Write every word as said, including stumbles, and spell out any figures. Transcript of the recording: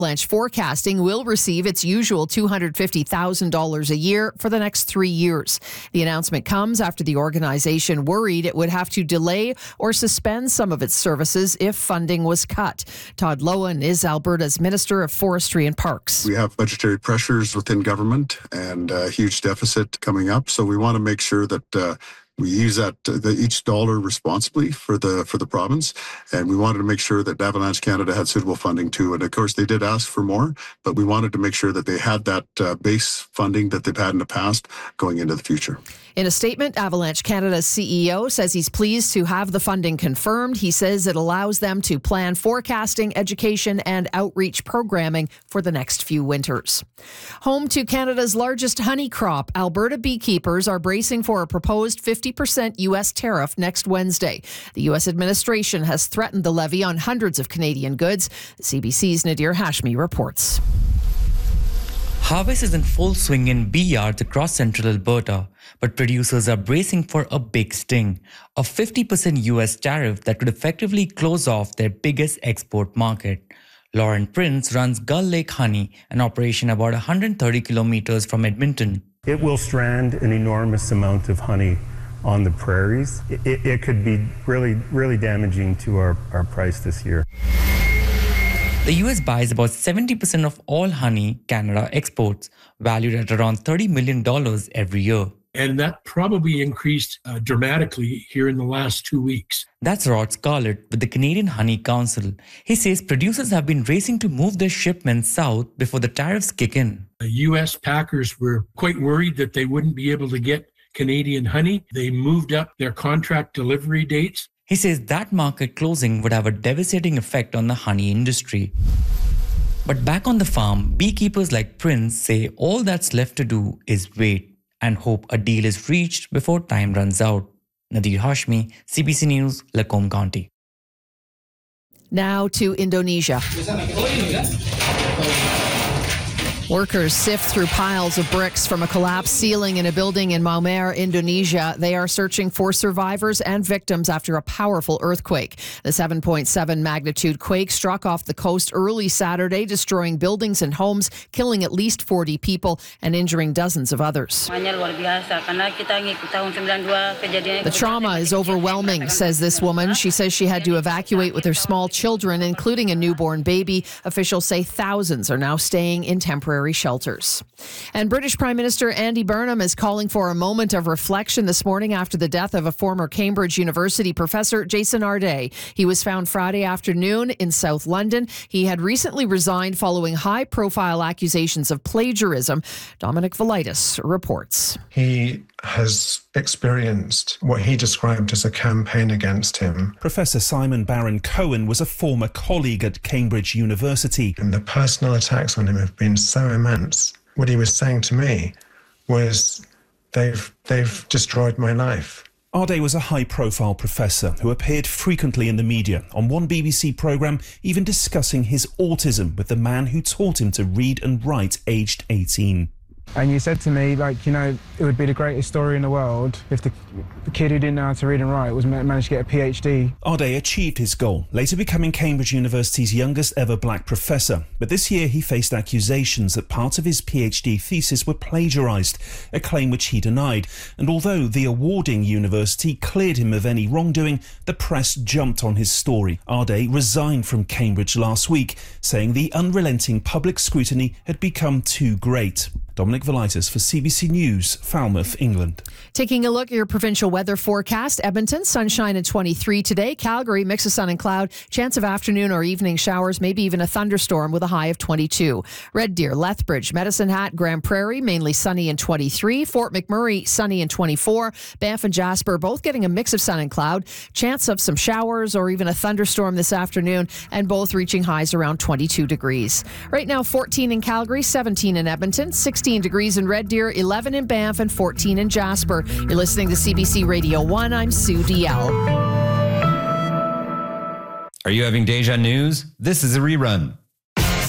Avalanche Forecasting will receive its usual two hundred fifty thousand dollars a year for the next three years. The announcement comes after the organization worried it would have to delay or suspend some of its services if funding was cut. Todd Loewen is Alberta's Minister of Forestry and Parks. We have budgetary pressures within government and a huge deficit coming up, so we want to make sure that uh, we use that uh, the, each dollar responsibly for the for the province, and we wanted to make sure that Avalanche Canada had suitable funding too. And of course, they did ask for more, but we wanted to make sure that they had that uh, base funding that they've had in the past going into the future. In a statement, Avalanche Canada's C E O says he's pleased to have the funding confirmed. He says it allows them to plan forecasting, education, and outreach programming for the next few winters. Home to Canada's largest honey crop, Alberta beekeepers are bracing for a proposed fifty percent U S tariff next Wednesday. The U S administration has threatened the levy on hundreds of Canadian goods. C B C's Nadir Hashmi reports. Harvest is in full swing in bee yards across central Alberta, but producers are bracing for a big sting, a fifty percent U S tariff that could effectively close off their biggest export market. Lauren Prince runs Gull Lake Honey, an operation about one hundred thirty kilometers from Edmonton. It will strand an enormous amount of honey on the prairies. It, it, it could be really, really damaging to our, our price this year. The U S buys about seventy percent of all honey Canada exports, valued at around thirty million dollars every year. And that probably increased uh, dramatically here in the last two weeks. That's Rod Scarlett with the Canadian Honey Council. He says producers have been racing to move their shipments south before the tariffs kick in. The U S packers were quite worried that they wouldn't be able to get Canadian honey. They moved up their contract delivery dates. He says that market closing would have a devastating effect on the honey industry. But back on the farm, beekeepers like Prince say all that's left to do is wait and hope a deal is reached before time runs out. Nadir Hashmi, C B C News, Lacombe County. Now to Indonesia. Workers sift through piles of bricks from a collapsed ceiling in a building in Maumere, Indonesia. They are searching for survivors and victims after a powerful earthquake. The seven point seven magnitude quake struck off the coast early Saturday, destroying buildings and homes, killing at least forty people and injuring dozens of others. The trauma is overwhelming, says this woman. She says she had to evacuate with her small children, including a newborn baby. Officials say thousands are now staying in temporary shelters. And British Prime Minister Andy Burnham is calling for a moment of reflection this morning after the death of a former Cambridge University professor, Jason Arday. He was found Friday afternoon in South London. He had recently resigned following high-profile accusations of plagiarism. Dominic Velitis reports. He has experienced what he described as a campaign against him. Professor Simon Baron-Cohen was a former colleague at Cambridge University. And the personal attacks on him have been so immense. What he was saying to me was, they've, they've destroyed my life. Arday was a high-profile professor who appeared frequently in the media, on one B B C programme even discussing his autism with the man who taught him to read and write aged eighteen. And you said to me, like, you know, it would be the greatest story in the world if the, the kid who didn't know how to read and write was managed to get a PhD. Arday achieved his goal, later becoming Cambridge University's youngest ever black professor. But this year he faced accusations that parts of his PhD thesis were plagiarised, a claim which he denied. And although the awarding university cleared him of any wrongdoing, the press jumped on his story. Arday resigned from Cambridge last week, saying the unrelenting public scrutiny had become too great. Dominic Velitis for C B C News, Falmouth, England. Taking a look at your provincial weather forecast. Edmonton, sunshine and twenty-three today. Calgary, mix of sun and cloud. Chance of afternoon or evening showers, maybe even a thunderstorm with a high of twenty-two. Red Deer, Lethbridge, Medicine Hat, Grand Prairie, mainly sunny and twenty-three. Fort McMurray, sunny and twenty-four. Banff and Jasper, both getting a mix of sun and cloud. Chance of some showers or even a thunderstorm this afternoon, and both reaching highs around twenty-two degrees. Right now, fourteen in Calgary, seventeen in Edmonton, sixteen degrees in Red Deer, eleven in Banff, and fourteen in Jasper. You're listening to C B C Radio one. I'm Sue D L. Are you having deja news? This is a rerun.